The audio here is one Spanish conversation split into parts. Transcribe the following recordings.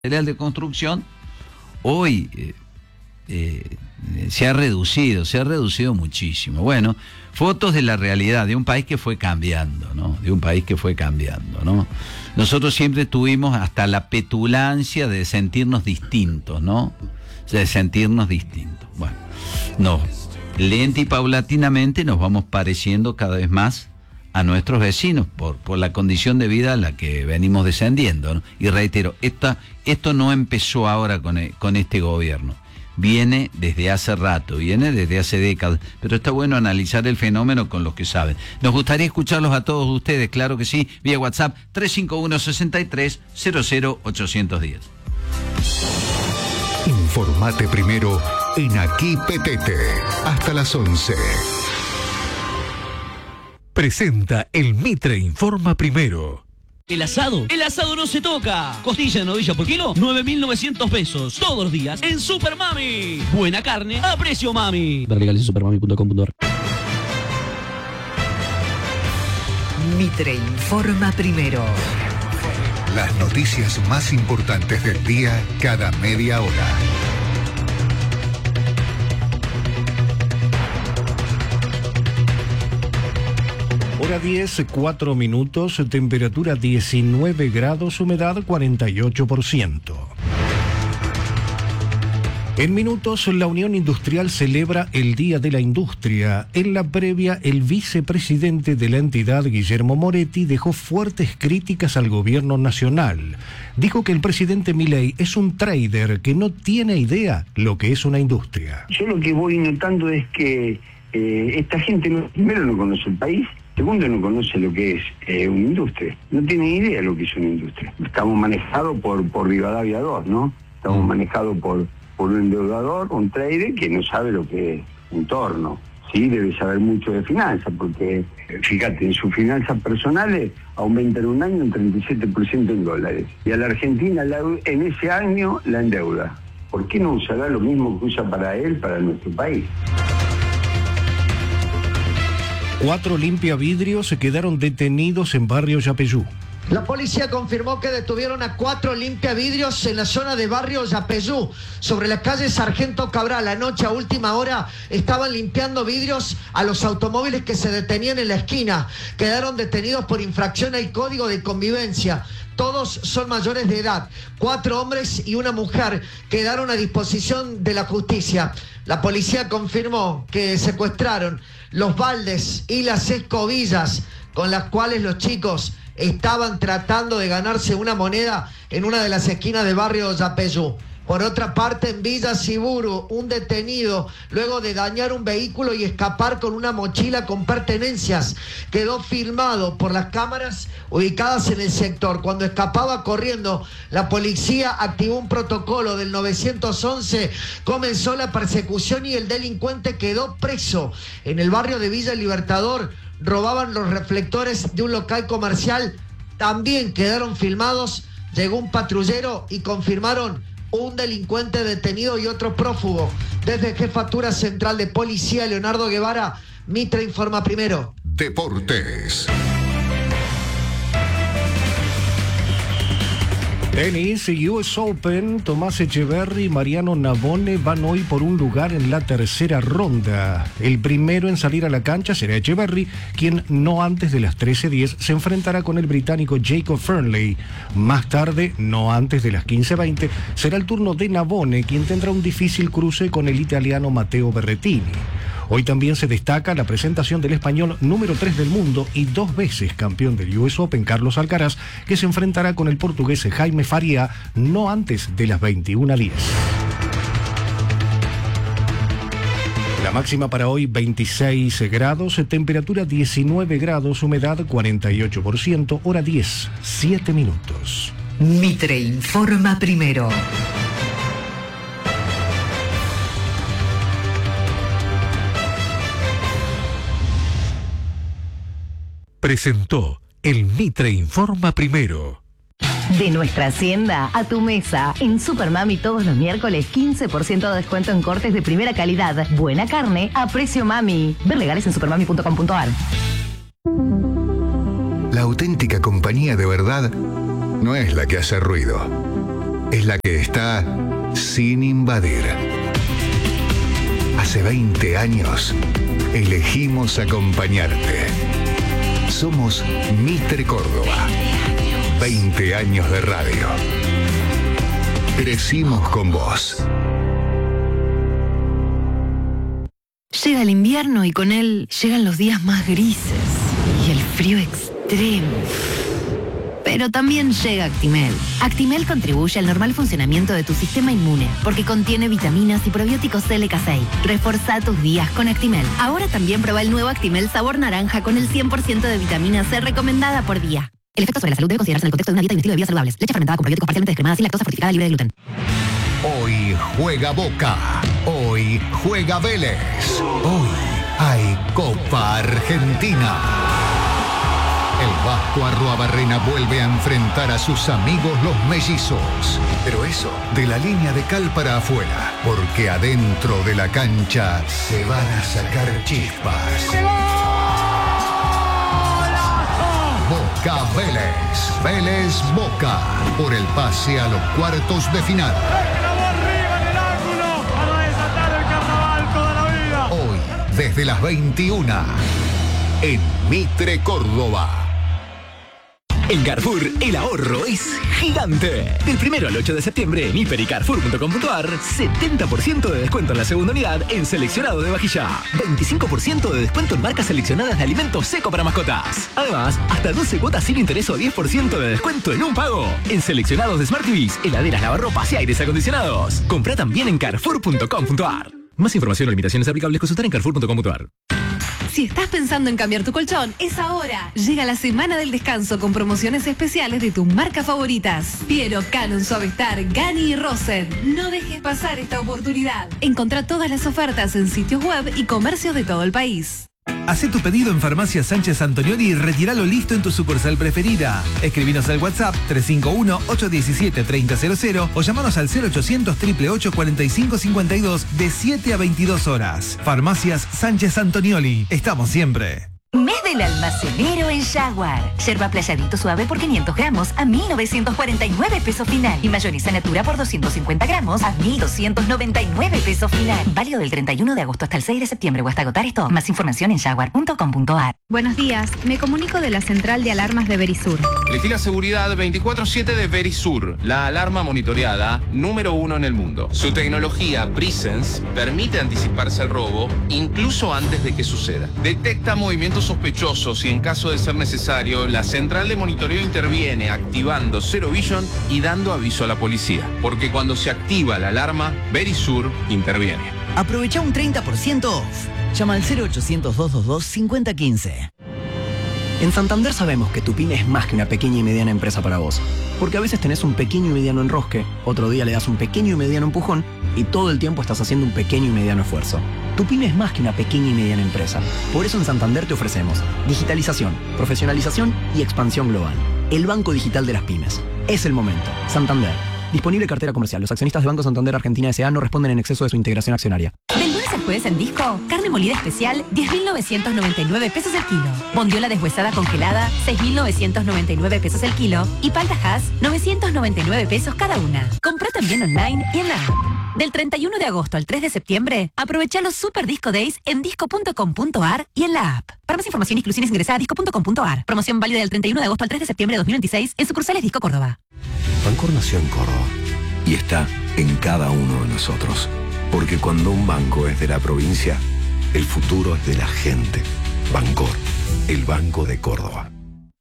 material de construcción hoy se ha reducido muchísimo. Bueno, fotos de la realidad de un país que fue cambiando, ¿no? Nosotros siempre tuvimos hasta la petulancia de sentirnos distintos, ¿no? Bueno, lenta y paulatinamente nos vamos pareciendo cada vez más a nuestros vecinos por la condición de vida a la que venimos descendiendo, ¿no? Y reitero, esto no empezó ahora con este gobierno, viene desde hace rato, viene desde hace décadas, pero está bueno analizar el fenómeno con los que saben. Nos gustaría escucharlos a todos ustedes, claro que sí, vía WhatsApp 351-63-00-810. Informate primero en Aquí Petete, hasta las 11. Presenta el Mitre Informa Primero. El asado no se toca. Costilla de novilla por kilo, 9.900 pesos. Todos los días en Super Mami. Buena carne a precio mami. Ver legales en supermami.com.ar. Mitre Informa Primero. Las noticias más importantes del día cada media hora. Hora 10, 4 minutos, temperatura 19 grados, humedad 48%. En minutos, la Unión Industrial celebra el Día de la Industria. En la previa, el vicepresidente de la entidad, Guillermo Moretti, dejó fuertes críticas al gobierno nacional. Dijo que el presidente Milei es un trader que no tiene idea lo que es una industria. Yo lo que voy notando es que esta gente primero no conoce el país. Segundo, no conoce lo que es una industria. No tiene idea lo que es una industria. Estamos manejados por Rivadavia 2, ¿no? Estamos manejados por un endeudador, un trader que no sabe lo que es un torno. Sí, debe saber mucho de finanzas, porque, fíjate, en sus finanzas personales aumentan un año un 37% en dólares. Y a la Argentina en ese año la endeuda. ¿Por qué no usará lo mismo que usa para él, para nuestro país? 4 limpiavidrios se quedaron detenidos en barrio Yapeyú. La policía confirmó que detuvieron a 4 limpiavidrios en la zona de barrio Yapeyú, sobre la calle Sargento Cabral. Anoche a última hora estaban limpiando vidrios a los automóviles que se detenían en la esquina. Quedaron detenidos por infracción al código de convivencia. Todos son mayores de edad. 4 hombres y una mujer quedaron a disposición de la justicia. La policía confirmó que secuestraron los baldes y las escobillas con las cuales los chicos estaban tratando de ganarse una moneda en una de las esquinas del barrio Yapeyú. Por otra parte, en Villa Siburu, un detenido, luego de dañar un vehículo y escapar con una mochila con pertenencias, quedó filmado por las cámaras ubicadas en el sector. Cuando escapaba corriendo, la policía activó un protocolo del 911, comenzó la persecución y el delincuente quedó preso. En el barrio de Villa Libertador, robaban los reflectores de un local comercial, también quedaron filmados. Llegó un patrullero y confirmaron un delincuente detenido y otro prófugo. Desde Jefatura Central de Policía, Leonardo Guevara, Mitre Informa Primero. Deportes. Tenis y US Open, Tomás Echeverry y Mariano Navone van hoy por un lugar en la tercera ronda. El primero en salir a la cancha será Echeverry, quien no antes de las 13:10 se enfrentará con el británico Jacob Fernley. Más tarde, no antes de las 15:20, será el turno de Navone, quien tendrá un difícil cruce con el italiano Matteo Berrettini. Hoy también se destaca la presentación del español número 3 del mundo y 2 veces campeón del US Open, Carlos Alcaraz, que se enfrentará con el portugués Jaime Faria no antes de las 21:10. La máxima para hoy 26 grados, temperatura 19 grados, humedad 48%, hora 10, 7 minutos. Mitre Informa Primero. Presentó el Mitre Informa Primero. De nuestra hacienda a tu mesa. En Super Mami todos los miércoles 15% de descuento en cortes de primera calidad. Buena carne a precio mami. Ver legales en supermami.com.ar. La auténtica compañía de verdad no es la que hace ruido, es la que está sin invadir. Hace 20 años elegimos acompañarte. Somos Mitre Córdoba. 20 años de radio. Crecimos con vos. Llega el invierno y con él llegan los días más grises y el frío extremo. Pero también llega Actimel. Actimel contribuye al normal funcionamiento de tu sistema inmune porque contiene vitaminas y probióticos LK6. Reforza tus días con Actimel. Ahora también prueba el nuevo Actimel sabor naranja con el 100% de vitamina C recomendada por día. El efecto sobre la salud debe considerarse en el contexto de una dieta y un estilo de vida saludables. Leche fermentada con probióticos parcialmente descremada, sin lactosa, fortificada, libre de gluten. Hoy juega Boca. Hoy juega Vélez. Hoy hay Copa Argentina. El Vasco Arruabarrena vuelve a enfrentar a sus amigos los mellizos. Pero eso, de la línea de cal para afuera. Porque adentro de la cancha se van a sacar chispas. Boca Vélez. Vélez Boca. Por el pase a los cuartos de final. Hoy, desde las 21, en Mitre Córdoba. En Carrefour, el ahorro es gigante. Del 1 al 8 de septiembre en hiper.y-carrefour.com.ar, 70% de descuento en la segunda unidad en seleccionado de vajilla. 25% de descuento en marcas seleccionadas de alimentos seco para mascotas. Además, hasta 12 cuotas sin interés o 10% de descuento en un pago. En seleccionados de Smart TVs, heladeras, lavarropas y aires acondicionados. Comprá también en carrefour.com.ar. Más información o limitaciones aplicables consultar en carrefour.com.ar. Si estás pensando en cambiar tu colchón, es ahora. Llega la semana del descanso con promociones especiales de tus marcas favoritas. Piero, Canon, Suavestar, Gani y Rosen. No dejes pasar esta oportunidad. Encontrá todas las ofertas en sitios web y comercios de todo el país. Hacé tu pedido en Farmacia Sánchez Antonioli y retíralo listo en tu sucursal preferida. Escribinos al WhatsApp 351-817-3000 o llamanos al 0800-888-4552 de 7 a 22 horas. Farmacias Sánchez Antonioli. Estamos siempre. Mes del almacenero en Jaguar. Yerba playadito suave por 500 gramos a 1.949 pesos final. Y mayonesa natura por 250 gramos a 1.299 pesos final. Válido del 31 de agosto hasta el 6 de septiembre o hasta agotar esto. Más información en jaguar.com.ar. Buenos días, me comunico de la central de alarmas de Verisur. Elegí la seguridad 24/7 de Verisur, la alarma monitoreada número 1 en el mundo. Su tecnología Presence permite anticiparse al robo incluso antes de que suceda. Detecta movimientos sospechosos y en caso de ser necesario, la central de monitoreo interviene activando Zero Vision y dando aviso a la policía. Porque cuando se activa la alarma, Verisur interviene. Aprovecha un 30% off. Llama al 0800-222-5015. En Santander sabemos que tu pyme es más que una pequeña y mediana empresa para vos. Porque a veces tenés un pequeño y mediano enrosque, otro día le das un pequeño y mediano empujón y todo el tiempo estás haciendo un pequeño y mediano esfuerzo. Tu pyme es más que una pequeña y mediana empresa. Por eso en Santander te ofrecemos digitalización, profesionalización y expansión global. El banco digital de las pymes. Es el momento. Santander. Disponible cartera comercial. Los accionistas de Banco Santander Argentina S.A. no responden en exceso de su integración accionaria. Del lunes al jueves en Disco, carne molida especial, 10.999 pesos el kilo. Bondiola deshuesada congelada, 6.999 pesos el kilo. Y palta Hass, 999 pesos cada una. Comprá también online y en la app. Del 31 de agosto al 3 de septiembre, aprovecha los Super Disco Days en disco.com.ar y en la app. Para más información y exclusiones ingresa a disco.com.ar. Promoción válida del 31 de agosto al 3 de septiembre de 2026 en sucursales Disco Córdoba. Bancor nació en Córdoba y está en cada uno de nosotros. Porque cuando un banco es de la provincia, el futuro es de la gente. Bancor, el Banco de Córdoba.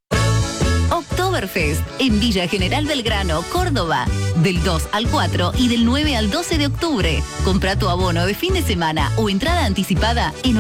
Oktoberfest en Villa General Belgrano, Córdoba. Del 2 al 4 y del 9 al 12 de octubre. Compra tu abono de fin de semana o entrada anticipada en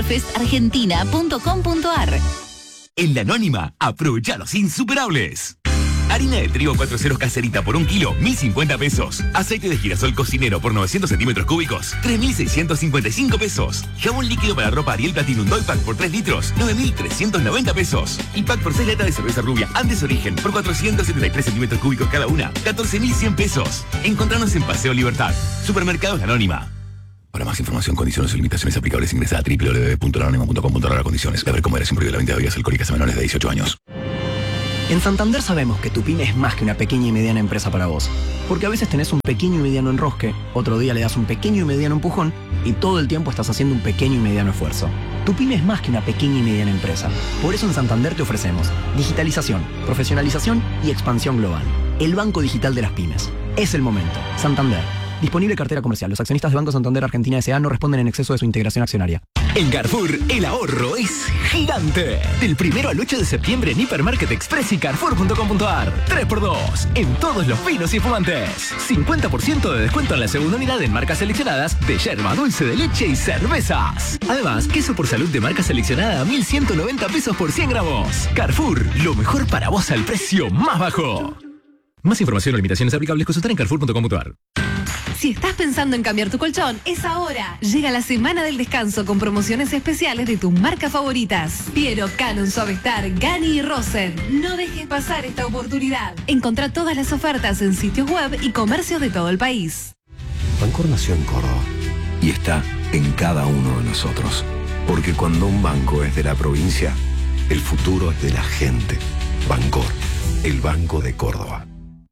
oktoberfestargentina.com.ar. En La Anónima, aprovecha los insuperables. Harina de trigo 4 ceros caserita por 1 kilo, 1.050 pesos. Aceite de girasol cocinero por 900 centímetros cúbicos, 3.655 pesos. Jabón líquido para ropa Ariel Platinum Doy Pack por 3 litros, 9.390 pesos. Y pack por 6 latas de cerveza rubia Andes Origen por 473 centímetros cúbicos cada una, 14.100 pesos. Encontranos en Paseo Libertad. Supermercados La Anónima. Para más información, condiciones y limitaciones aplicables, ingresa a www.lanónima.com.ar. Condiciones. Beber con moderación, prohibida la venta de bebidas alcohólicas a menores de 18 años. En Santander sabemos que tu pyme es más que una pequeña y mediana empresa para vos. Porque a veces tenés un pequeño y mediano enrosque, otro día le das un pequeño y mediano empujón y todo el tiempo estás haciendo un pequeño y mediano esfuerzo. Tu pyme es más que una pequeña y mediana empresa. Por eso en Santander te ofrecemos digitalización, profesionalización y expansión global. El banco digital de las pymes. Es el momento. Santander. Disponible cartera comercial. Los accionistas de Banco Santander Argentina S.A. no responden en exceso de su integración accionaria. En Carrefour, el ahorro es gigante. Del 1 al 8 de septiembre en Hipermarket Express y Carrefour.com.ar. 3x2 en todos los vinos y fumantes. 50% de descuento en la segunda unidad en marcas seleccionadas de yerba, dulce de leche y cervezas. Además, queso por salud de marca seleccionada a 1.190 pesos por 100 gramos. Carrefour, lo mejor para vos al precio más bajo. Más información o limitaciones aplicables consultar en Carrefour.com.ar. Si estás pensando en cambiar tu colchón, es ahora. Llega la semana del descanso con promociones especiales de tus marcas favoritas. Piero, Canon, Suavestar, Gani y Rosen. No dejes pasar esta oportunidad. Encontrá todas las ofertas en sitios web y comercios de todo el país. Bancor nació en Córdoba y está en cada uno de nosotros. Porque cuando un banco es de la provincia, el futuro es de la gente. Bancor, el Banco de Córdoba.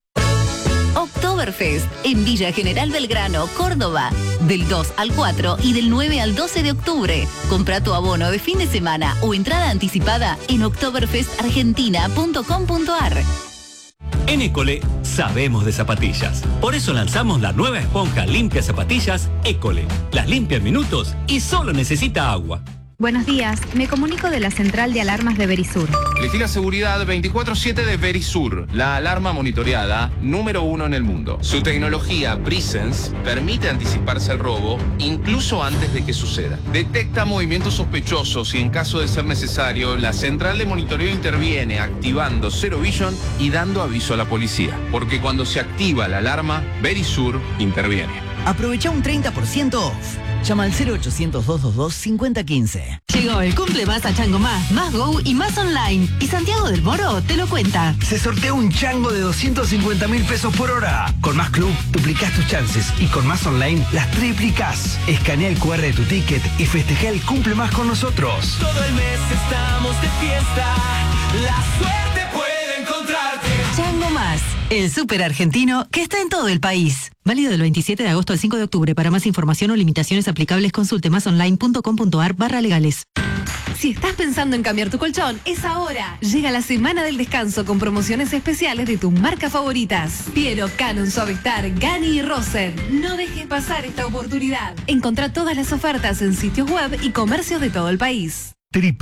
Oktoberfest en Villa General Belgrano, Córdoba. Del 2 al 4 y del 9 al 12 de octubre. Compra tu abono de fin de semana o entrada anticipada en oktoberfestargentina.com.ar. En École sabemos de zapatillas. Por eso lanzamos la nueva esponja limpia zapatillas École. Las limpia en minutos y solo necesita agua. Buenos días, me comunico de la central de alarmas de Verisur. Elegí la seguridad 24/7 de Verisur, la alarma monitoreada número 1 en el mundo. Su tecnología Presence permite anticiparse al robo incluso antes de que suceda. Detecta movimientos sospechosos y en caso de ser necesario, la central de monitoreo interviene activando Zero Vision y dando aviso a la policía. Porque cuando se activa la alarma, Verisur interviene. Aprovecha un 30% off. Llama al 0800-222-5015. Llegó el cumple más a Chango Más Go y más online. Y Santiago del Moro te lo cuenta. Se sortea un chango de 250.000 pesos por hora. Con Más Club duplicás tus chances y con Más Online las triplicás. Escanea el QR de tu ticket y festeja el cumple más con nosotros. Todo el mes estamos de fiesta. La suerte puede encontrarte. Chango Más, el súper argentino que está en todo el país. Válido del 27 de agosto al 5 de octubre. Para más información o limitaciones aplicables, consulte másonline.com.ar/legales. Si estás pensando en cambiar tu colchón, es ahora. Llega la semana del descanso con promociones especiales de tus marcas favoritas. Piero, Canon, Suavestar, Gani y Rosen. No dejes pasar esta oportunidad. Encontrá todas las ofertas en sitios web y comercios de todo el país.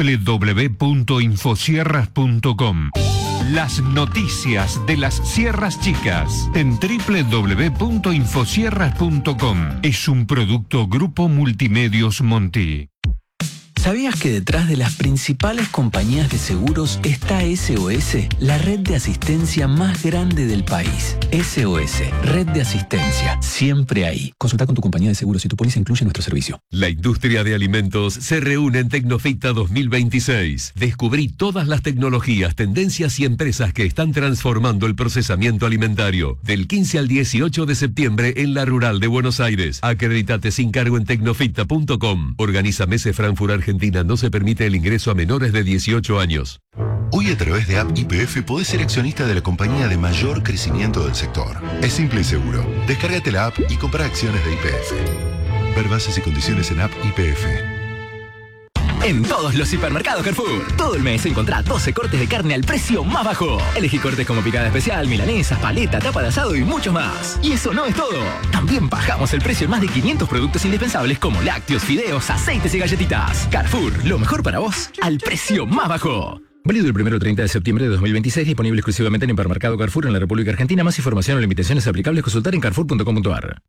www.infosierras.com. Las noticias de las Sierras Chicas en www.infosierras.com. Es un producto Grupo Multimedios Monti. ¿Sabías que detrás de las principales compañías de seguros está SOS, la red de asistencia más grande del país? SOS, red de asistencia, siempre ahí. Consulta con tu compañía de seguros si tu póliza incluye nuestro servicio. La industria de alimentos se reúne en Tecnofita 2026. Descubrí todas las tecnologías, tendencias y empresas que están transformando el procesamiento alimentario. Del 15 al 18 de septiembre en la Rural de Buenos Aires. Acredítate sin cargo en tecnofita.com. Organiza Mese Frankfurt Argentina. No se permite el ingreso a menores de 18 años. Hoy a través de App YPF podés ser accionista de la compañía de mayor crecimiento del sector. Es simple y seguro. Descárgate la app y compra acciones de YPF. Ver bases y condiciones en App YPF. En todos los hipermercados Carrefour, todo el mes encontrá 12 cortes de carne al precio más bajo. Elegí cortes como picada especial, milanesas, paleta, tapa de asado y mucho más. Y eso no es todo. También bajamos el precio en más de 500 productos indispensables como lácteos, fideos, aceites y galletitas. Carrefour, lo mejor para vos al precio más bajo. Válido el 1 al 30 de septiembre de 2026, disponible exclusivamente en Hipermercado Carrefour en la República Argentina. Más información o limitaciones aplicables, consultar en carrefour.com.ar.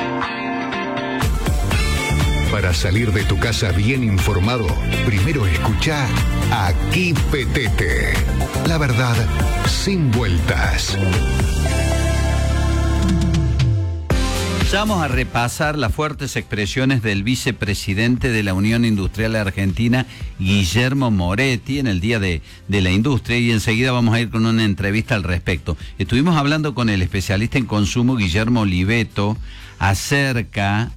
Para salir de tu casa bien informado, primero escucha Aquí Petete. La verdad sin vueltas. Ya vamos a repasar las fuertes expresiones del vicepresidente de la Unión Industrial Argentina, Guillermo Moretti, en el Día de la Industria, y enseguida vamos a ir con una entrevista al respecto. Estuvimos hablando con el especialista en consumo, Guillermo Oliveto, acerca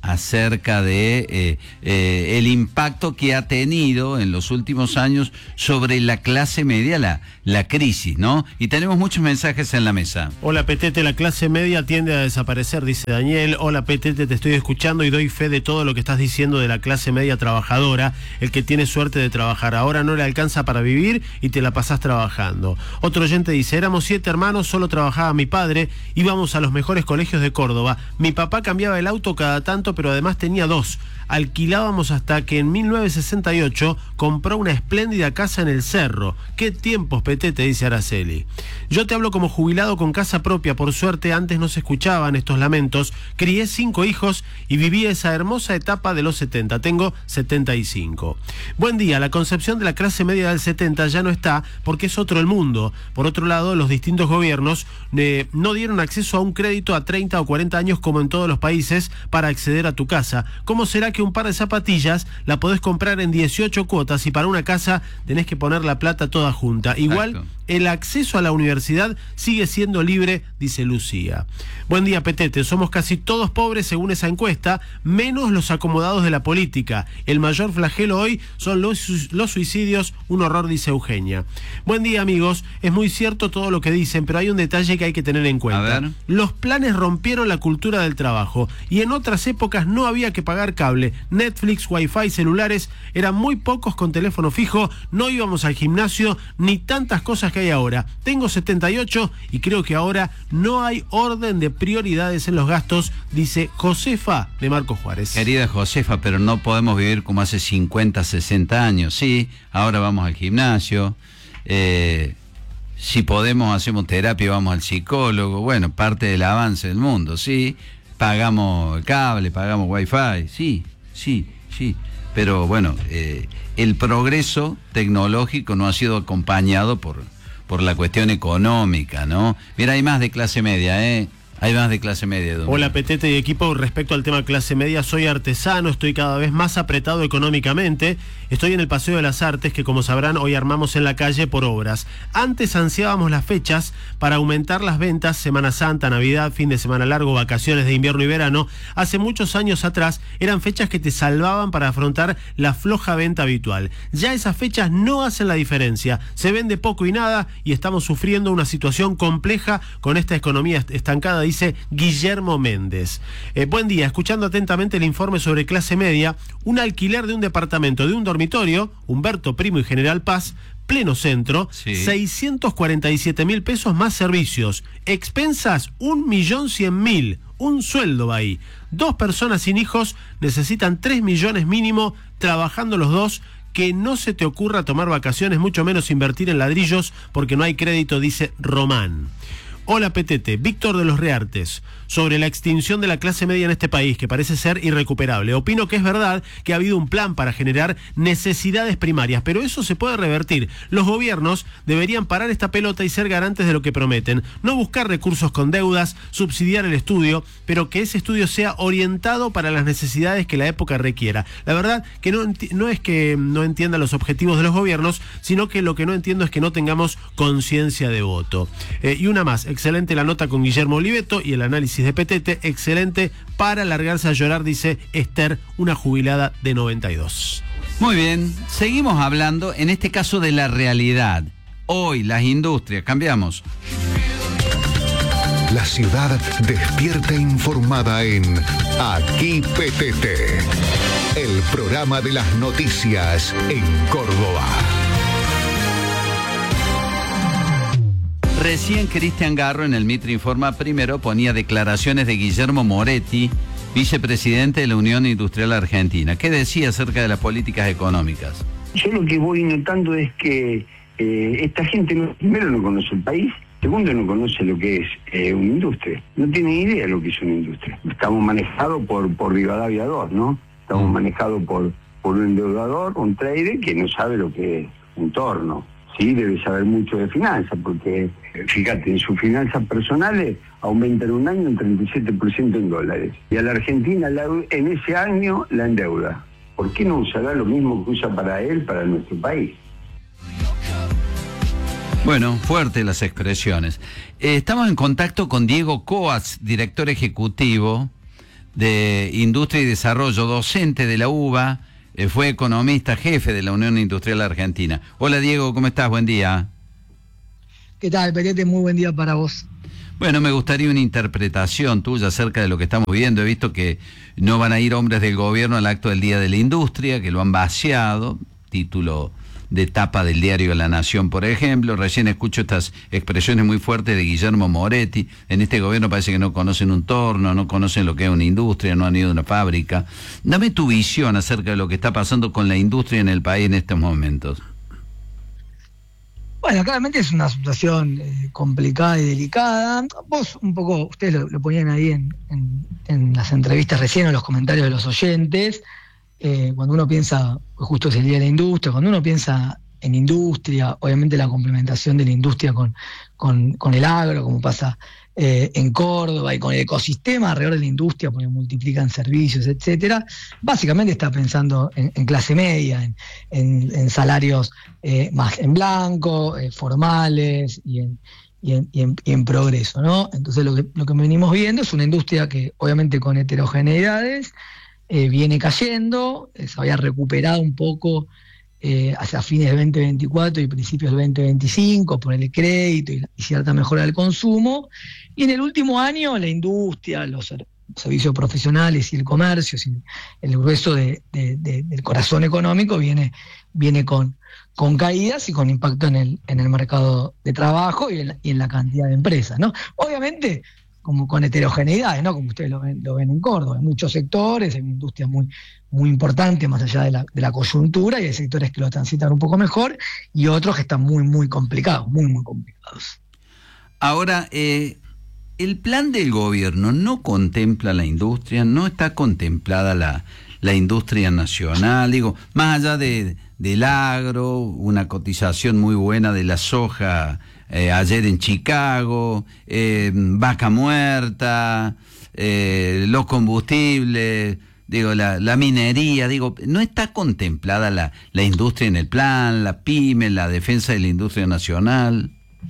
de el impacto que ha tenido en los últimos años sobre la clase media, la crisis, ¿no? Y tenemos muchos mensajes en la mesa. Hola, Petete, la clase media tiende a desaparecer, dice Daniel. Hola, Petete, te estoy escuchando y doy fe de todo lo que estás diciendo de la clase media trabajadora, el que tiene suerte de trabajar. Ahora no le alcanza para vivir y te la pasás trabajando. Otro oyente dice, éramos 7 hermanos, solo trabajaba mi padre, íbamos a los mejores colegios de Córdoba. Mi papá cambiaba el auto cada tanto, pero además tenía 2. Alquilábamos hasta que en 1968 compró una espléndida casa en el Cerro. ¡Qué tiempos, Petete!, dice Araceli. Yo te hablo como jubilado con casa propia. Por suerte antes no se escuchaban estos lamentos. Crié 5 hijos y viví esa hermosa etapa de los 70. Tengo 75. Buen día. La concepción de la clase media del 70 ya no está porque es otro el mundo. Por otro lado, los distintos gobiernos no dieron acceso a un crédito a 30 o 40 años como en todos los países para acceder a tu casa. ¿Cómo será que un par de zapatillas la podés comprar en 18 cuotas y para una casa tenés que poner la plata toda junta? Igual, exacto. El acceso a la universidad sigue siendo libre, dice Lucía. Buen día, Petete. Somos casi todos pobres según esa encuesta, menos los acomodados de la política. El mayor flagelo hoy son los suicidios, un horror, dice Eugenia. Buen día, amigos. Es muy cierto todo lo que dicen, pero hay un detalle que hay que tener en cuenta. Los planes rompieron la cultura del trabajo y en otras épocas no había que pagar cable, Netflix, Wi-Fi, celulares, eran muy pocos con teléfono fijo, no íbamos al gimnasio, ni tantas cosas que hay ahora. Tengo 78 y creo que ahora no hay orden de prioridades en los gastos, dice Josefa de Marcos Juárez. Querida Josefa, pero no podemos vivir como hace 50, 60 años. Sí, ahora vamos al gimnasio, si podemos hacemos terapia, vamos al psicólogo, bueno, parte del avance del mundo, sí, pagamos cable, pagamos Wi-Fi, sí, pero bueno, el progreso tecnológico no ha sido acompañado por la cuestión económica, ¿no? Mira, hay más de clase media, Hay más de clase media. Domingo. Hola, Petete y equipo. Respecto al tema clase media, soy artesano, estoy cada vez más apretado económicamente. Estoy en el Paseo de las Artes, que como sabrán, hoy armamos en la calle por obras. Antes ansiábamos las fechas para aumentar las ventas, Semana Santa, Navidad, fin de semana largo, vacaciones de invierno y verano. Hace muchos años atrás eran fechas que te salvaban para afrontar la floja venta habitual. Ya esas fechas no hacen la diferencia. Se vende poco y nada y estamos sufriendo una situación compleja con esta economía estancada, dice Guillermo Méndez. Buen día, escuchando atentamente el informe sobre clase media, un alquiler de un departamento de un dormitorio, Humberto Primo y General Paz, pleno centro, sí. 647.000 pesos más servicios, expensas 1.100.000, un sueldo va ahí. 2 personas sin hijos necesitan 3 millones mínimo, trabajando los dos. Que no se te ocurra tomar vacaciones, mucho menos invertir en ladrillos, porque no hay crédito, dice Román. Hola, Petete, Víctor de los Reartes, sobre la extinción de la clase media en este país, que parece ser irrecuperable. Opino que es verdad que ha habido un plan para generar necesidades primarias, pero eso se puede revertir. Los gobiernos deberían parar esta pelota y ser garantes de lo que prometen. No buscar recursos con deudas, subsidiar el estudio, pero que ese estudio sea orientado para las necesidades que la época requiera. La verdad que no es que no entienda los objetivos de los gobiernos, sino que lo que no entiendo es que no tengamos conciencia de voto. Y una más. Excelente la nota con Guillermo Oliveto y el análisis de Petete, excelente para largarse a llorar, dice Esther, una jubilada de 92. Muy bien, seguimos hablando, en este caso de la realidad. Hoy las industrias, cambiamos. La ciudad despierta informada en Aquí Petete, el programa de las noticias en Córdoba. Recién Cristian Garro en el Mitre Informa Primero ponía declaraciones de Guillermo Moretti, vicepresidente de la Unión Industrial Argentina. ¿Qué decía acerca de las políticas económicas? Yo lo que voy notando es que esta gente primero no conoce el país, segundo no conoce lo que es una industria. No tiene idea de lo que es una industria. Estamos manejados por Rivadavia 2, ¿no? Estamos manejados por un endeudador, un trader que no sabe lo que es un torno. sí, debe saber mucho de finanzas, porque fíjate, en sus finanzas personales aumenta en un año un 37% en dólares. Y a la Argentina en ese año la endeuda. ¿Por qué no usará lo mismo que usa para él, para nuestro país? Bueno, fuertes las expresiones. Estamos en contacto con Diego Coats, director ejecutivo de Industria y Desarrollo, docente de la UBA, fue economista jefe de la Unión Industrial Argentina. Hola Diego, ¿cómo estás? Buen día. ¿Qué tal, Petete? Muy buen día para vos. Bueno, me gustaría una interpretación tuya acerca de lo que estamos viendo. He visto que no van a ir hombres del gobierno al acto del Día de la Industria, que lo han vaciado, título de tapa del diario La Nación, por ejemplo. Recién escucho estas expresiones muy fuertes de Guillermo Moretti. En este gobierno parece que no conocen un torno, no conocen lo que es una industria, no han ido a una fábrica. Dame tu visión acerca de lo que está pasando con la industria en el país en estos momentos. Bueno, claramente es una situación complicada y delicada. Vos un poco, ustedes lo ponían ahí en las entrevistas recién, en los comentarios de los oyentes. Cuando uno piensa, justo es el Día de la Industria, cuando uno piensa en industria, obviamente la complementación de la industria con el agro, como pasa en Córdoba, y con el ecosistema alrededor de la industria, porque multiplican servicios, etcétera, básicamente está pensando en clase media, en salarios más en blanco, formales y en progreso, ¿no? Entonces lo que venimos viendo es una industria que obviamente con heterogeneidades viene cayendo, se había recuperado un poco hacia fines del 2024 y principios del 2025 por el crédito y cierta mejora del consumo, y en el último año la industria, los servicios profesionales y el comercio, el grueso del corazón económico viene con caídas y con impacto en el mercado de trabajo y en la cantidad de empresas, ¿no? Obviamente como con heterogeneidades, ¿no? Como ustedes lo ven en Córdoba, en muchos sectores, hay una industria muy, muy importante más allá de la coyuntura, y hay sectores que lo transitan un poco mejor y otros que están muy, muy complicados, muy, muy complicados. Ahora, el plan del gobierno no contempla la industria, no está contemplada la industria nacional, digo, más allá del agro, una cotización muy buena de la soja ayer en Chicago, vaca muerta, los combustibles, digo, la minería, digo, no está contemplada la industria en el plan, la pyme, la defensa de la industria nacional.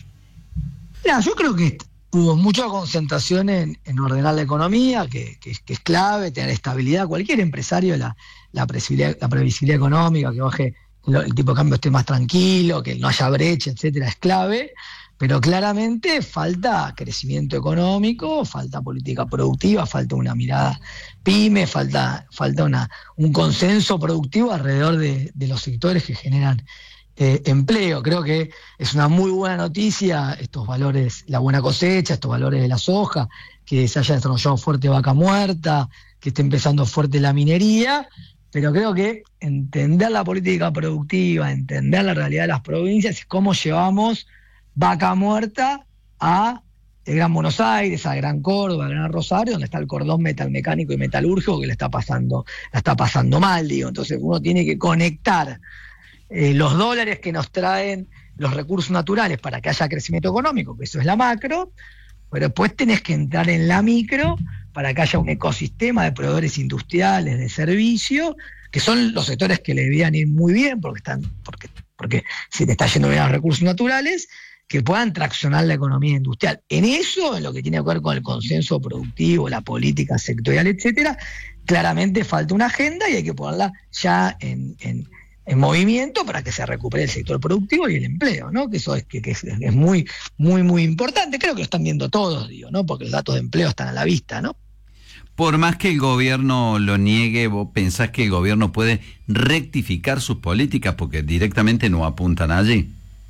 Mira, yo creo que hubo mucha concentración en ordenar la economía, que es clave, tener estabilidad. Cualquier empresario, la previsibilidad económica, que baje el tipo de cambio esté más tranquilo, que no haya brecha, etcétera, es clave, pero claramente falta crecimiento económico, falta política productiva, falta una mirada pyme, falta un consenso productivo alrededor de los sectores que generan empleo. Creo que es una muy buena noticia estos valores, la buena cosecha, estos valores de la soja, que se haya desarrollado fuerte vaca muerta, que esté empezando fuerte la minería, pero creo que entender la política productiva, entender la realidad de las provincias, es cómo llevamos vaca muerta a el Gran Buenos Aires, a Gran Córdoba, a Gran Rosario, donde está el cordón metalmecánico y metalúrgico que la está pasando mal, digo. Entonces uno tiene que conectar los dólares que nos traen los recursos naturales para que haya crecimiento económico, que eso es la macro, pero después tenés que entrar en la micro para que haya un ecosistema de proveedores industriales, de servicio, que son los sectores que le deberían ir muy bien, porque se te está yendo bien a los recursos naturales, que puedan traccionar la economía industrial. En eso, en lo que tiene que ver con el consenso productivo, la política sectorial, etcétera, claramente falta una agenda y hay que ponerla ya en movimiento para que se recupere el sector productivo y el empleo, ¿no? Que eso es muy, muy, muy importante. Creo que lo están viendo todos, digo, ¿no? Porque los datos de empleo están a la vista, ¿no? Por más que el gobierno lo niegue, ¿vos pensás que el gobierno puede rectificar sus políticas porque directamente no apuntan allí?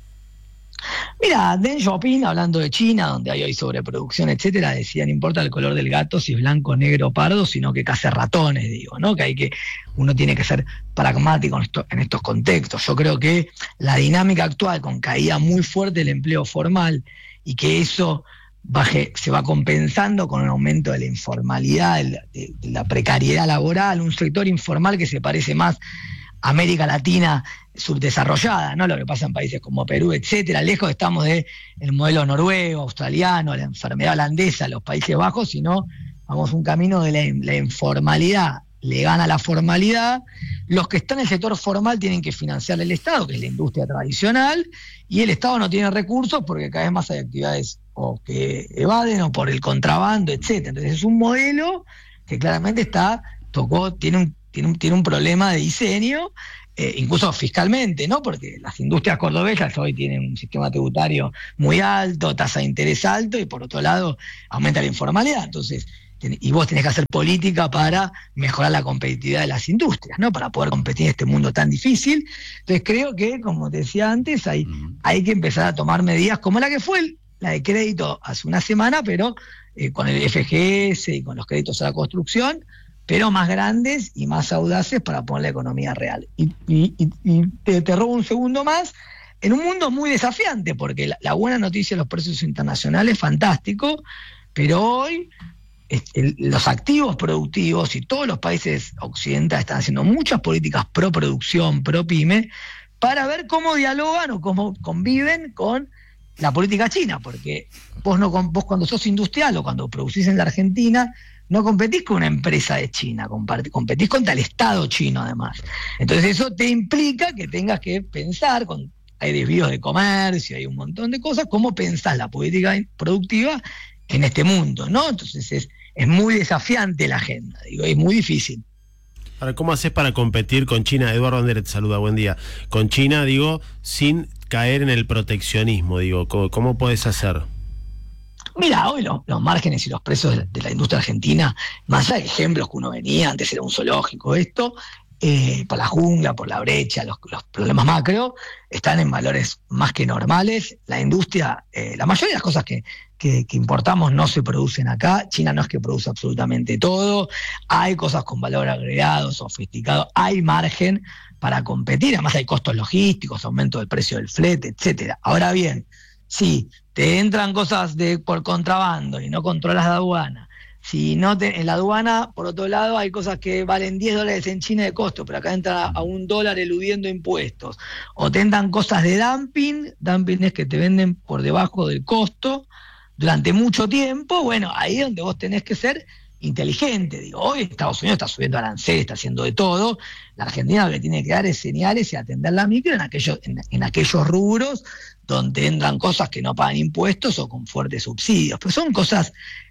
Mira, Deng Xiaoping, hablando de China, donde hay hoy sobreproducción, etcétera, decía, no importa el color del gato, si es blanco, negro o pardo, sino que caza ratones, digo, ¿no? Uno tiene que ser pragmático en estos contextos. Yo creo que la dinámica actual, con caída muy fuerte del empleo formal, y que eso se va compensando con un aumento de la informalidad, de la precariedad laboral, un sector informal que se parece más América Latina subdesarrollada, ¿no? Lo que pasa en países como Perú, etcétera. Lejos estamos del modelo noruego, australiano, la enfermedad holandesa, los Países Bajos, sino vamos un camino de la informalidad. Le gana la formalidad. Los que están en el sector formal tienen que financiar el Estado, que es la industria tradicional, y el Estado no tiene recursos porque cada vez más hay actividades o que evaden o por el contrabando, etcétera. Entonces es un modelo que claramente tiene un problema de diseño, incluso fiscalmente, ¿no? Porque las industrias cordobesas hoy tienen un sistema tributario muy alto, tasa de interés alto, y por otro lado aumenta la informalidad. Entonces, y vos tenés que hacer política para mejorar la competitividad de las industrias, ¿no? Para poder competir en este mundo tan difícil. Entonces creo que, como te decía antes, hay que empezar a tomar medidas como la que fue la de crédito hace una semana, pero con el FGS y con los créditos a la construcción, pero más grandes y más audaces para poner la economía real. Y te robo un segundo más, en un mundo muy desafiante, porque la buena noticia de los precios internacionales, fantástico, pero hoy los activos productivos y todos los países occidentales están haciendo muchas políticas pro producción, pro pyme, para ver cómo dialogan o cómo conviven con la política china, porque vos cuando sos industrial o cuando producís en la Argentina, no competís con una empresa de China, competís contra el Estado chino además. Entonces eso te implica que tengas que pensar, hay desvíos de comercio, hay un montón de cosas, cómo pensás la política productiva en este mundo, ¿no? Entonces es muy desafiante la agenda, es muy difícil. Ahora, ¿cómo haces para competir con China? Eduardo Andere te saluda, buen día. Con China, sin caer en el proteccionismo, ¿cómo podés hacer? Mira, hoy los márgenes y los precios de la industria argentina, más allá de ejemplos que uno venía, antes era un zoológico por la jungla, por la brecha, los problemas macro, están en valores más que normales. La industria, la mayoría de las cosas que importamos no se producen acá. China no es que produce absolutamente todo, hay cosas con valor agregado, sofisticado, hay margen para competir, además hay costos logísticos, aumento del precio del flete, etcétera. Ahora bien, si te entran cosas por contrabando y no controlas la aduana, si no en la aduana, por otro lado, hay cosas que valen $10 en China de costo, pero acá entra a $1 eludiendo impuestos, o te entran cosas de dumping es que te venden por debajo del costo durante mucho tiempo. Bueno, ahí es donde vos tenés que ser inteligente. Hoy Estados Unidos está subiendo aranceles, está haciendo de todo. La Argentina lo que tiene que dar es señales y atender la micro en aquellos rubros donde entran cosas que no pagan impuestos o con fuertes subsidios. Pero son cosas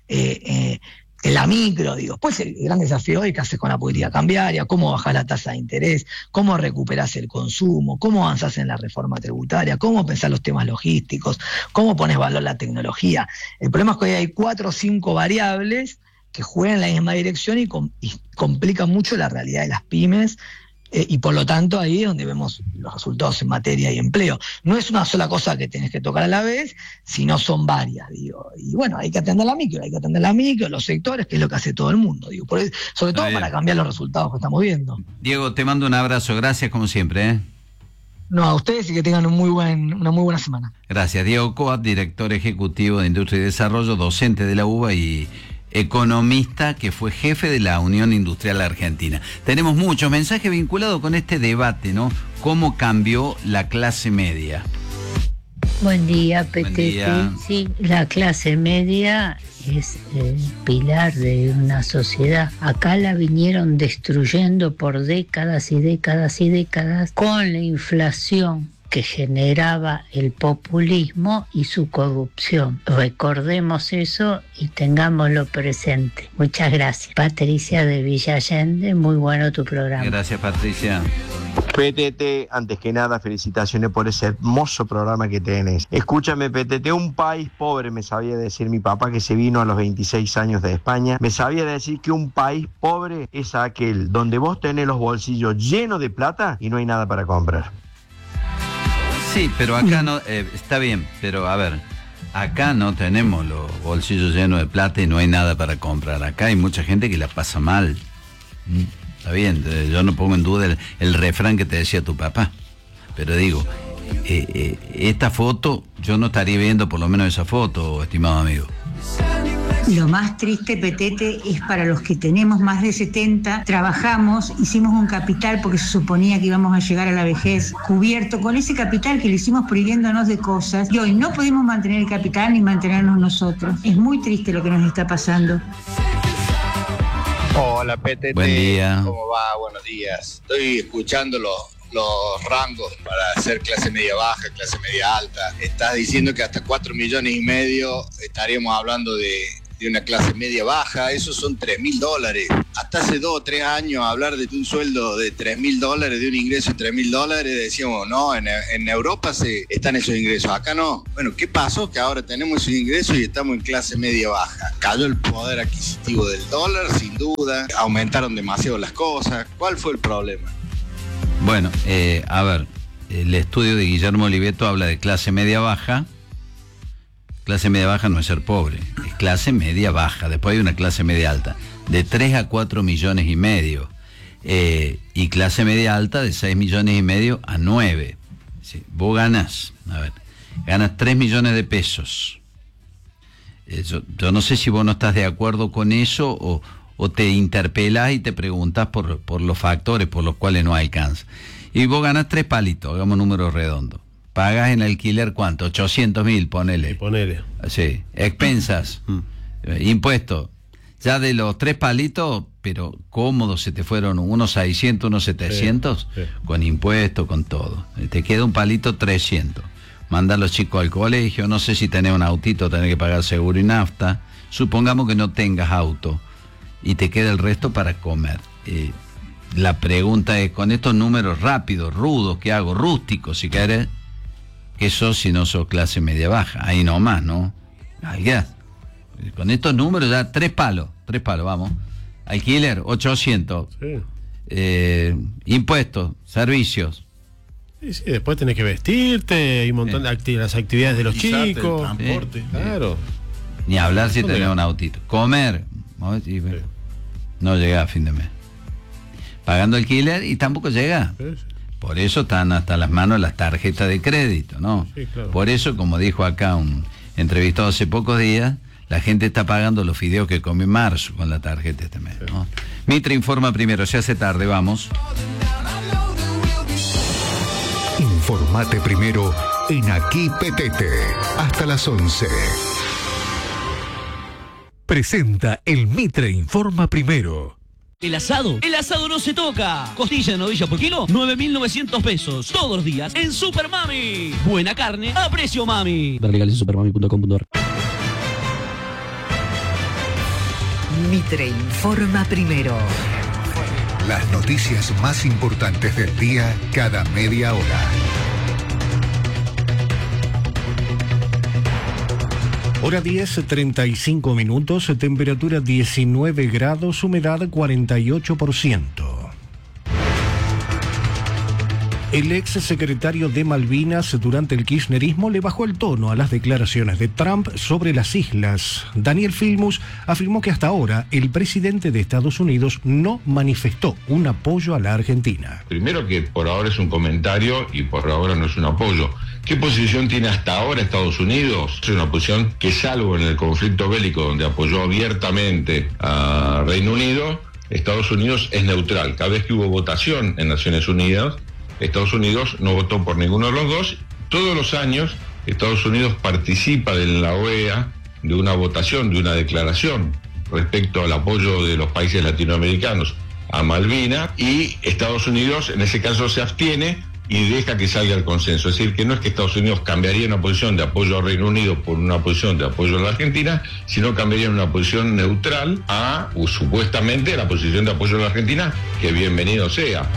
en la micro, Pues el gran desafío hoy, ¿qué haces con la política cambiaria? ¿Cómo bajás la tasa de interés? ¿Cómo recuperás el consumo? ¿Cómo avanzás en la reforma tributaria? ¿Cómo pensás los temas logísticos? ¿Cómo pones valor a la tecnología? El problema es que hoy hay 4 o 5 variables que juegan en la misma dirección y complican mucho la realidad de las pymes, y por lo tanto ahí es donde vemos los resultados en materia y empleo. No es una sola cosa que tenés que tocar a la vez, sino son varias, y bueno, hay que atender la micro, los sectores, que es lo que hace todo el mundo, sobre todo para cambiar los resultados que estamos viendo. Diego, te mando un abrazo, gracias como siempre, No, a ustedes, y que tengan una muy buena semana. Gracias. Diego Coat, director ejecutivo de Industria y Desarrollo, docente de la UBA y economista que fue jefe de la Unión Industrial Argentina. Tenemos muchos mensajes vinculados con este debate, ¿no? ¿Cómo cambió la clase media? Buen día, PTT. Buen día. Sí, la clase media es el pilar de una sociedad. Acá la vinieron destruyendo por décadas y décadas y décadas con la inflación que generaba el populismo y su corrupción. Recordemos eso y tengámoslo presente. Muchas gracias. Patricia de Villa Allende, muy bueno tu programa. Gracias, Patricia. PTT, antes que nada, felicitaciones por ese hermoso programa que tenés. Escúchame, PTT, un país pobre, me sabía decir mi papá que se vino a los 26 años de España, me sabía decir que un país pobre es aquel donde vos tenés los bolsillos llenos de plata y no hay nada para comprar. Sí, pero acá no, está bien, pero a ver, acá no tenemos los bolsillos llenos de plata y no hay nada para comprar. Acá hay mucha gente que la pasa mal. Está bien, yo no pongo en duda el refrán que te decía tu papá, pero digo, esta foto, yo no estaría viendo por lo menos esa foto, estimado amigo. Lo más triste, Petete, es para los que tenemos más de 70, trabajamos, hicimos un capital porque se suponía que íbamos a llegar a la vejez cubierto con ese capital que lo hicimos priviéndonos de cosas y hoy no podemos mantener el capital ni mantenernos nosotros. Es muy triste lo que nos está pasando. Hola, PTT. Buen día. ¿Cómo va? Buenos días. Estoy escuchando los rangos para hacer clase media baja, clase media alta. Estás diciendo que hasta 4,5 millones estaríamos hablando de una clase media baja. Esos son $3.000. Hasta hace 2 o 3 años hablar de un sueldo de $3.000, de un ingreso de $3.000, decíamos, no, en Europa están esos ingresos, acá no. Bueno, ¿qué pasó? Que ahora tenemos esos ingresos y estamos en clase media baja. Cayó el poder adquisitivo del dólar, sin duda. Aumentaron demasiado las cosas. ¿Cuál fue el problema? Bueno, a ver, el estudio de Guillermo Oliveto habla de clase media baja. Clase media baja no es ser pobre, es clase media baja. Después hay una clase media alta, de 3 a 4,5 millones. Y clase media alta de 6,5 millones a 9. Sí, vos ganas 3 millones de pesos. Yo no sé si vos no estás de acuerdo con eso o te interpelás y te preguntás por los factores por los cuales no alcanza. Y vos ganás 3 palitos, hagamos números redondos. Pagas en alquiler, ¿cuánto? 800.000, ponele. Sí, expensas, impuestos. Ya de los 3 palitos, pero cómodos se te fueron unos 600, unos 700, sí. Con impuestos, con todo. Te queda un palito 300. Manda a los chicos al colegio, no sé si tenés un autito, tenés que pagar seguro y nafta. Supongamos que no tengas auto y te queda el resto para comer. La pregunta es, con estos números rápidos, rudos, ¿qué hago? Rústicos, si querés. Que sos si no sos clase media baja, ahí nomás, ¿no? Con estos números ya 3 palos, vamos. Alquiler, 800. Sí. Impuestos, servicios. Sí, después tenés que vestirte, hay un montón de las actividades de los chicos. Transporte, claro. Ni hablar si tenés un autito. Comer, no llega a fin de mes. Pagando alquiler y tampoco llega. Sí. Por eso están hasta las manos las tarjetas de crédito, ¿no? Sí, claro. Por eso, como dijo acá un entrevistado hace pocos días, la gente está pagando los fideos que come en marzo con la tarjeta este mes, ¿no? Mitre informa primero, se hace tarde, vamos. Informate primero en Aquí Petete, hasta las 11. Presenta el Mitre informa primero. El asado no se toca. Costilla de novilla por kilo, 9.900 pesos. Todos los días en Super Mami. Buena carne a precio mami. Ver legales en supermami.com.ar. Mitre informa primero. Las noticias más importantes del día cada media hora. Hora 10, 35 minutos, temperatura 19 grados, humedad 48%. El ex secretario de Malvinas durante el kirchnerismo le bajó el tono a las declaraciones de Trump sobre las islas. Daniel Filmus afirmó que hasta ahora el presidente de Estados Unidos no manifestó un apoyo a la Argentina. Primero que por ahora es un comentario y por ahora no es un apoyo. ¿Qué posición tiene hasta ahora Estados Unidos? Es una posición que, salvo en el conflicto bélico donde apoyó abiertamente a Reino Unido, Estados Unidos es neutral. Cada vez que hubo votación en Naciones Unidas, Estados Unidos no votó por ninguno de los dos. Todos los años Estados Unidos participa en la OEA de una votación, de una declaración respecto al apoyo de los países latinoamericanos a Malvinas, y Estados Unidos en ese caso se abstiene y deja que salga el consenso. Es decir, que no es que Estados Unidos cambiaría una posición de apoyo al Reino Unido por una posición de apoyo a la Argentina, sino cambiaría una posición neutral a, supuestamente, la posición de apoyo a la Argentina, que bienvenido sea.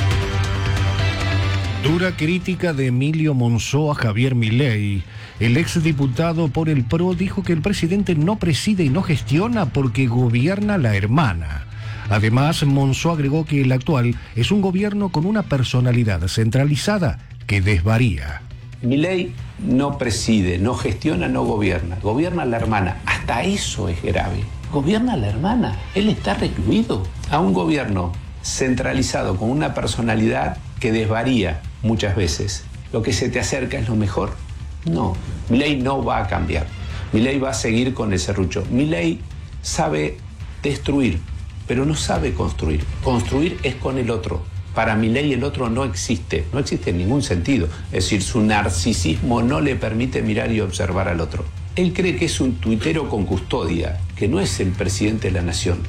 Dura crítica de Emilio Monzó a Javier Milei. El exdiputado por el PRO dijo que el presidente no preside y no gestiona porque gobierna la hermana. Además, Monzó agregó que el actual es un gobierno con una personalidad centralizada que desvaría. Milei no preside, no gestiona, no gobierna. Gobierna la hermana. Hasta eso es grave. Gobierna la hermana. Él está recluido. A un gobierno centralizado con una personalidad que desvaría muchas veces. ¿Lo que se te acerca es lo mejor? No. Milei no va a cambiar. Milei va a seguir con el serrucho. Milei sabe destruir, pero no sabe construir. Construir es con el otro. Para Milei el otro no existe en ningún sentido. Es decir, su narcisismo no le permite mirar y observar al otro. Él cree que es un tuitero con custodia, que no es el presidente de la nación.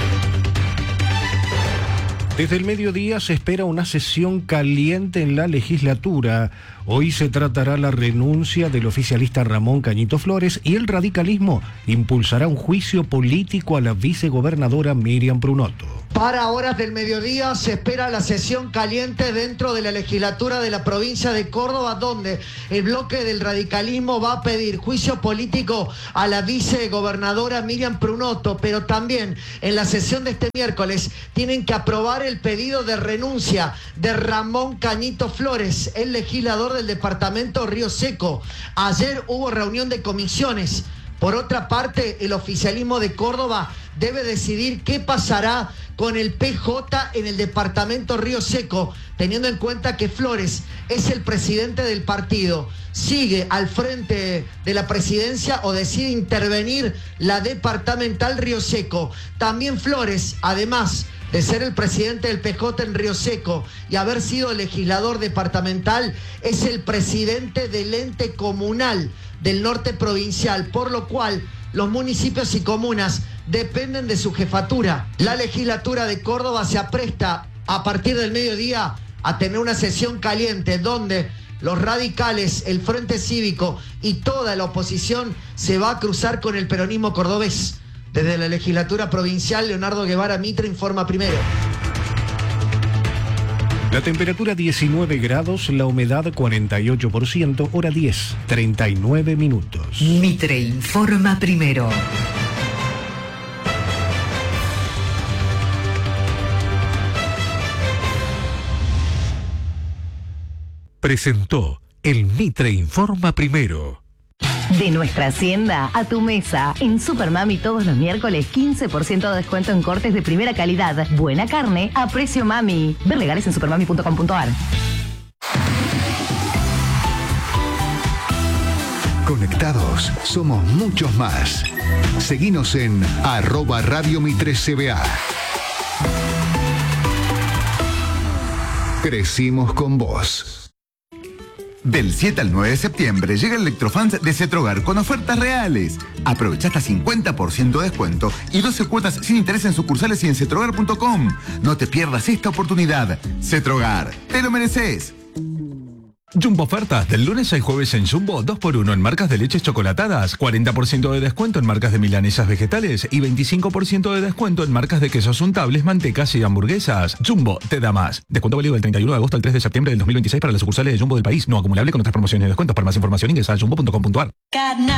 Desde el mediodía se espera una sesión caliente en la legislatura. Hoy se tratará la renuncia del oficialista Ramón Cañito Flores y el radicalismo impulsará un juicio político a la vicegobernadora Miriam Prunoto. Para horas del mediodía se espera la sesión caliente dentro de la legislatura de la provincia de Córdoba, donde el bloque del radicalismo va a pedir juicio político a la vicegobernadora Miriam Prunoto, pero también en la sesión de este miércoles tienen que aprobar el pedido de renuncia de Ramón Cañito Flores, el legislador del departamento Río Seco. Ayer hubo reunión de comisiones. Por otra parte, el oficialismo de Córdoba debe decidir qué pasará con el PJ en el departamento Río Seco, teniendo en cuenta que Flores es el presidente del partido. ¿Sigue al frente de la presidencia o decide intervenir la departamental Río Seco? También Flores, además de ser el presidente del PJ en Río Seco y haber sido legislador departamental, es el presidente del ente comunal del norte provincial, por lo cual los municipios y comunas dependen de su jefatura. La legislatura de Córdoba se apresta a partir del mediodía a tener una sesión caliente donde los radicales, el Frente Cívico y toda la oposición se va a cruzar con el peronismo cordobés. Desde la legislatura provincial, Leonardo Guevara Mitre informa primero. La temperatura 19 grados, la humedad 48%, hora 10, 39 minutos. Mitre informa primero. Presentó el Mitre informa primero. De nuestra hacienda a tu mesa. En Supermami todos los miércoles 15% de descuento en cortes de primera calidad. Buena carne a precio mami. Ver legales en supermami.com.ar. Conectados, somos muchos más. Seguinos en @Radio Mitre CBA. Crecimos con vos. Del 7 al 9 de septiembre llega el Electrofans de Cetrogar con ofertas reales. Aprovecha hasta 50% de descuento y 12 cuotas sin interés en sucursales y en cetrogar.com. No te pierdas esta oportunidad. Cetrogar, te lo mereces. Jumbo ofertas del lunes al jueves en Jumbo, 2x1 en marcas de leches chocolatadas, 40% de descuento en marcas de milanesas vegetales y 25% de descuento en marcas de quesos untables, mantecas y hamburguesas. Jumbo te da más. Descuento válido del 31 de agosto al 3 de septiembre del 2026 para las sucursales de Jumbo del país. No acumulable con otras promociones y descuentos. Para más información ingresa a jumbo.com.ar.